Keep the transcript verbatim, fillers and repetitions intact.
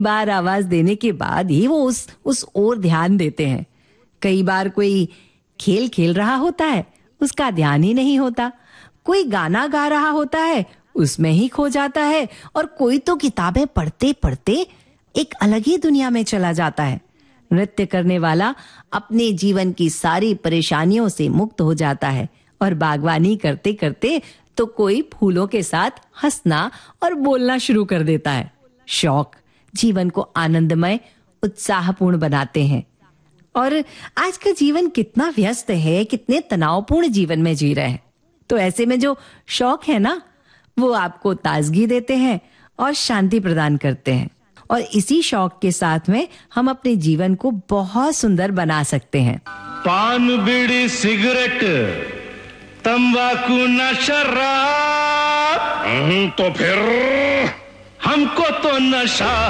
बार आवाज देने के बाद ही वो उस उस ओर ध्यान देते हैं। कई बार कोई खेल खेल रहा होता है, उसका ध्यान ही नहीं होता। कोई गाना गा रहा होता है, उसमें ही खो जाता है। और कोई तो किताबें पढ़ते पढ़ते एक अलग ही दुनिया में चला जाता है। नृत्य करने वाला अपने जीवन की सारी परेशानियों से मुक्त हो जाता है। और बागवानी करते करते तो कोई फूलों के साथ हंसना और बोलना शुरू कर देता है। शौक जीवन को आनंदमय, उत्साहपूर्ण बनाते हैं। और आज का जीवन कितना व्यस्त है, कितने तनावपूर्ण जीवन में जी रहे हैं। तो ऐसे में जो शौक है ना, वो आपको ताजगी देते हैं और शांति प्रदान करते हैं। और इसी शौक के साथ में हम अपने जीवन को बहुत सुंदर बना सकते हैं। पान, बीड़ी, सिगरेट, तंबाकू न शराब, तो फिर हमको तो नशा